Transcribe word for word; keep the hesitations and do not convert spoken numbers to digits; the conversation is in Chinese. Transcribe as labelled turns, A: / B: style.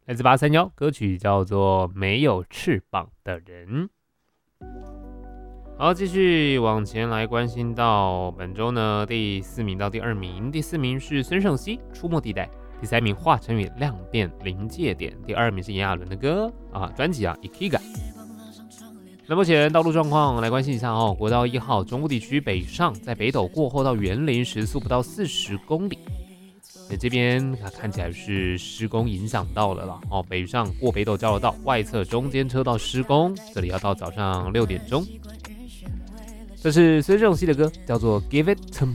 A: 来自八三幺，歌曲叫做《没有翅膀的人》。好，继续往前来关心到本周呢第四名到第二名，第四名是孙盛希《出没地带》，第三名华晨宇《量变临界点》，第二名是炎亚纶的歌啊专辑啊 Ikiga。那目前道路状况来关心一下哦，国道一号中部地区北上，在北斗过后到园林时速不到四十公里。那这边看起来是施工影响到了啦哦，北上过北斗交流道外侧中间车道施工，这里要到早上六点钟。这是孙盛希的歌，叫做《Give It To Me》。